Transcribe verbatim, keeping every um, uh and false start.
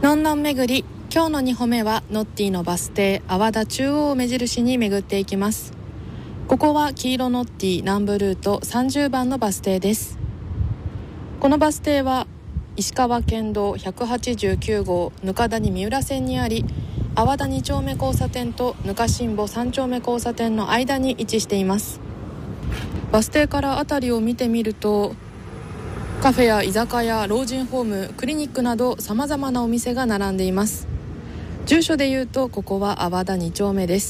のんのん巡り、今日のに歩目はノッティのバス停阿波田中央を目印に巡っていきます。ここは黄色ノッティ南部ルートさんじゅうばんのバス停です。このバス停は石川県道ひゃくはちじゅうきゅうごう糠谷三浦線にあり、阿波田に丁目交差点とぬかしんぼさん丁目交差点の間に位置しています。バス停から辺りを見てみると、カフェや居酒屋、老人ホーム、クリニックなど様々なお店が並んでいます。住所でいうとここは阿波田に丁目です。